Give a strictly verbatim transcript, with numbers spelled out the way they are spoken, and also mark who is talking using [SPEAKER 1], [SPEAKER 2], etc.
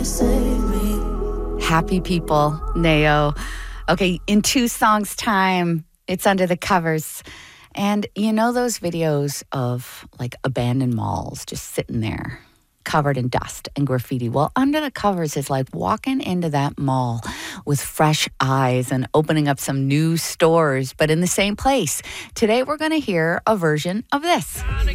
[SPEAKER 1] Happy People, Nao. Okay, in two songs' time, it's Under the Covers. And you know those videos of like abandoned malls just sitting there covered in dust and graffiti? Well, Under the Covers is like walking into that mall with fresh eyes and opening up some new stores, but in the same place. Today, we're going to hear a version of this.